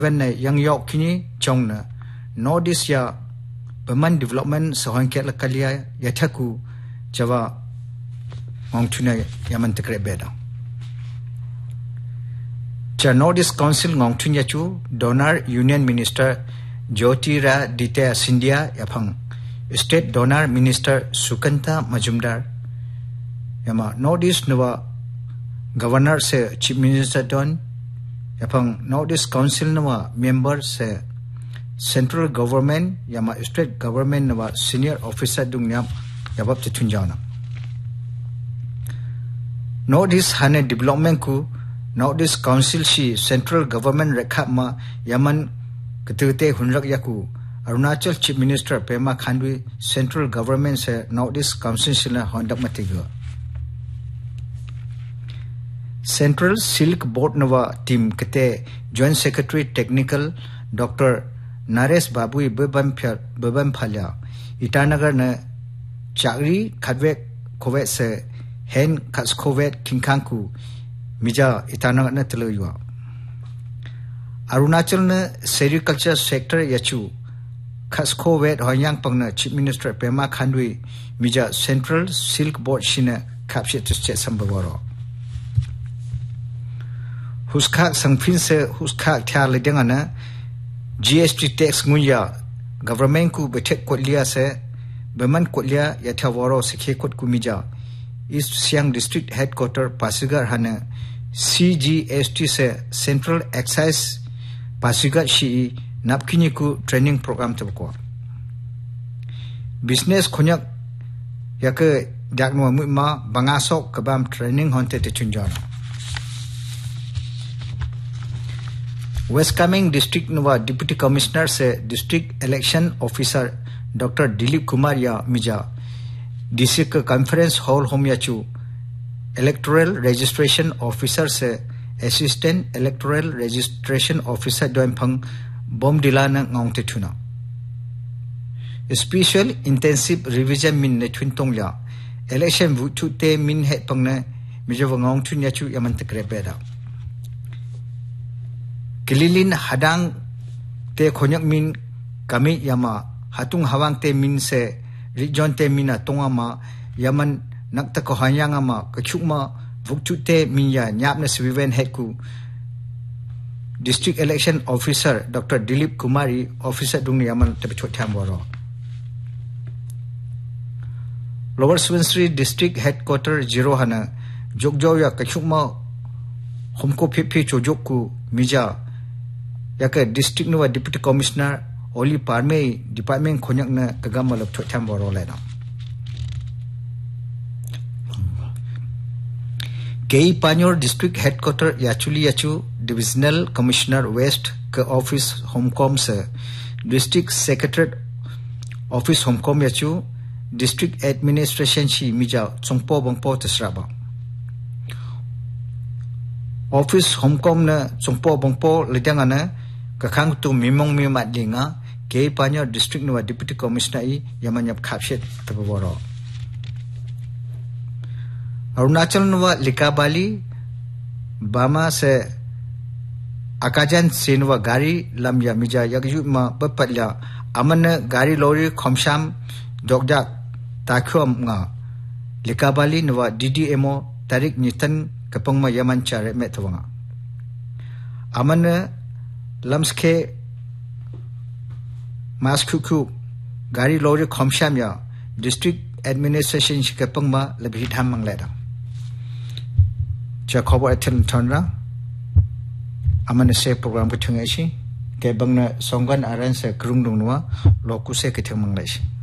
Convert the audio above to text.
when young yok kini chong na Northeast ya Berman development sahangket lakalia yataku Java ngong tuna yaman tekre beda. Cha Northeast Council ngong tunya chu Donor Union Minister Jyotiraditya Scindia yapang State Donor Minister Sukanta Majumdar yama Northeast Nawa Governor se Chief Minister Don yapang Northeast Council Nawa member se Central Government yama State Government Nawa Senior Officer dung nyam yabab tunjana Northeast Hane Development ku Northeast Council shi Central Government rekha ma yaman ketekte hunrak yaku Arunachal Chief Minister Pema Khandwi Central Government se Northeast Council sila hondak matiga Central Silk Board nawa team kete Joint Secretary Technical Dr. Naresh Babu Beban Phalya Itanagar na Chakri Khadwek Kovet se Hen Katskovet Kingkanku Mija Itanagar na Teloywa Arunachal na Sericulture Sector Yachu Katskovet Hoyang Pangna Chief Minister Pema Khandwi Mija Central Silk Board Shina Kapshet Tuschet Sambawaro Huskak Sangpin se Huskak Tia Ledengana GST tax ngunya government ku betek kotlia se Berman kotlia yatawaro sekhe kot kumija East Siang District Headquarter Pasigar hana CGST se Central Excise Pasigar shi napkini ku training program tabko business khonyak yak dakno ma bangasok kabam training honte te chunjana West Caming District Nova Deputy Commissioner se District Election Officer Dr. Dilip Kumar ya Mija DC Conference Hall Home Yachu Electoral Registration Officer se Assistant Electoral Registration Officer Doempang Bom Dilana Ngong Tetuna Special Intensive Revision Min Netwin Tongya Election Vutu Te Min Het Pangna Mija Ngong Tun Yachu Yamantekre Beda Kililin hadang te khonyak min kami yama hatung hawang te min se region te mina tonga ma yaman nakta ko hanyanga ma kachukma vukchu te min ya nyapna siven heku District Election Officer Dr. Dilip Kumari Officer dung yaman tabichot thamboro Lower Subansiri District Headquarter Zero hana jogjo ya kachukma humko phipi chojokku mija yaka district nuwa deputy commissioner Oli Parme department khonyak na kagama lok thotham boro lena Kei Panyor district headquarter Yachuli Yachu divisional commissioner west ka office homecom se district secretariat office homecom Yachu district administration shi mija chongpo bangpo tsraba office homecom na chongpo bangpo lidangana kakang tu mimong mimat dinga Kei Panyor district nuwa deputy commissioner I yamanyap khapshet tabawaro Arunachal nuwa Likabali Bama se Akajan senwa gari lamya mija yagyu ma bapatla amana gari lori khomsham jogja takhom nga Likabali nuwa DDMO tarik nitan kapangma yaman chare metwanga amana lamske maskuku gari lori khomsham ya district administration shikapangma labhi thamang leda cha khobor athil thonra amana se program ko thungai shi ke bangna songan aran se krungdung nuwa lokuse ke thangmang lai shi